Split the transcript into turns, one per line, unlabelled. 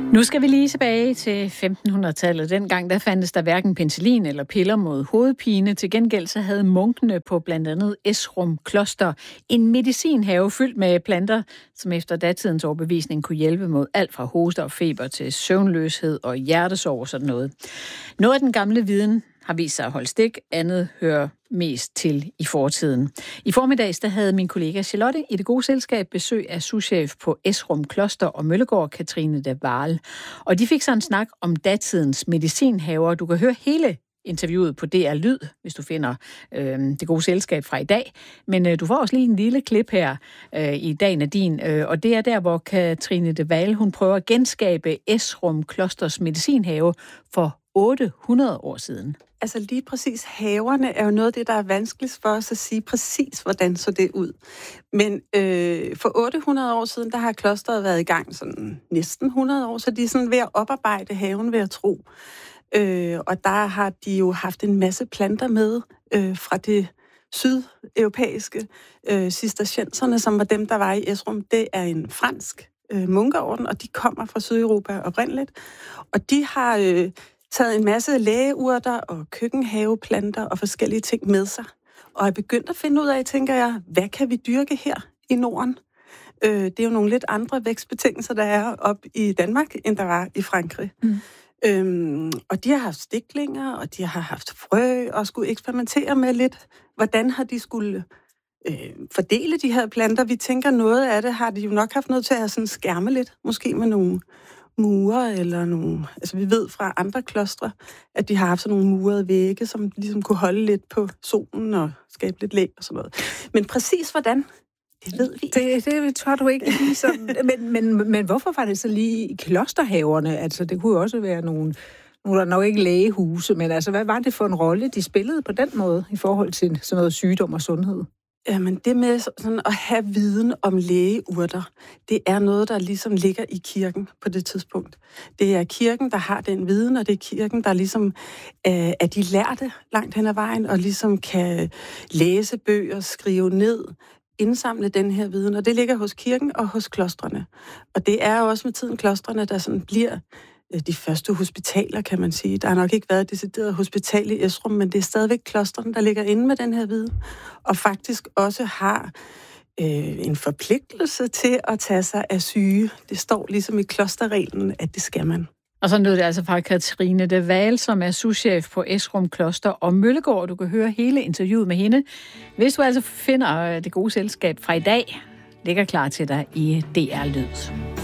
Nu skal vi lige tilbage til 1500-tallet. Dengang der fandtes der hverken penicillin eller piller mod hovedpine. Til gengæld så havde munkene på blandt andet Esrum Kloster en medicinhave fyldt med planter, som efter datidens overbevisning kunne hjælpe mod alt fra hoste og feber til søvnløshed og hjertesorg og sådan noget. Noget af den gamle viden har vist sig at holde stik, andet hører mest til i fortiden. I formiddags der havde min kollega Charlotte i Det Gode Selskab besøg af souschef på Esrum Kloster og Møllegård, Katrine de Waal. Og de fik så en snak om datidens medicinhaver. Du kan høre hele interviewet på DR Lyd, hvis du finder Det Gode Selskab fra i dag. Men du får også lige en lille klip her i Dagen af din. Og det er der, hvor Katrine de Waal, hun prøver at genskabe Esrum Klosters medicinhave for 800 år siden.
Altså lige præcis haverne er jo noget af det, der er vanskeligt for os at sige præcis, hvordan så det ud. Men for 800 år siden, der har klosteret været i gang sådan næsten 100 år, så de er sådan ved at oparbejde haven, ved at tro. Og der har de jo haft en masse planter med fra det sydeuropæiske cistercienserne, som var dem, der var i Esrum. Det er en fransk munkeorden, og de kommer fra Sydeuropa oprindeligt. Og de har taget en masse lægeurter og køkkenhaveplanter og forskellige ting med sig. Og er begyndt at finde ud af, tænker jeg, hvad kan vi dyrke her i Norden? Det er jo nogle lidt andre vækstbetingelser, der er op i Danmark, end der var i Frankrig. Og de har haft stiklinger, og de har haft frø, og skulle eksperimentere med lidt, hvordan har de skulle fordele de her planter. Vi tænker, noget af det har de jo nok haft noget til at sådan skærme lidt, måske med nogle mure eller nogle... Altså vi ved fra andre klostre, at de har haft sådan nogle murede vægge, som ligesom kunne holde lidt på solen og skabe lidt læg og sådan noget. Men præcis hvordan, det ved vi.
Det tør du ikke lige sådan. Men hvorfor var det så lige i klosterhaverne? Altså det kunne jo også være nogle der nok ikke lægehuse, men altså hvad var det for en rolle, de spillede på den måde i forhold til sådan noget sygdom og sundhed?
Jamen, det med sådan at have viden om lægeurter, det er noget, der ligesom ligger i kirken på det tidspunkt. Det er kirken, der har den viden, og det er kirken, der ligesom er de lærte langt hen ad vejen, og ligesom kan læse bøger, skrive ned, indsamle den her viden, og det ligger hos kirken og hos klostrene. Og det er også med tiden klostrene, der sådan bliver de første hospitaler, kan man sige. Der har nok ikke været et decideret hospital i Esrum, men det er stadigvæk klostrene, der ligger inde med den her viden, og faktisk også har en forpligtelse til at tage sig af syge. Det står ligesom i klosterreglen, at det skal man.
Og så lød det altså fra Katrine de Waal, som er souschef på Esrum Kloster og Møllegård. Du kan høre hele interviewet med hende. Hvis du altså finder Det Gode Selskab fra i dag, ligger klar til dig i DR Lyd.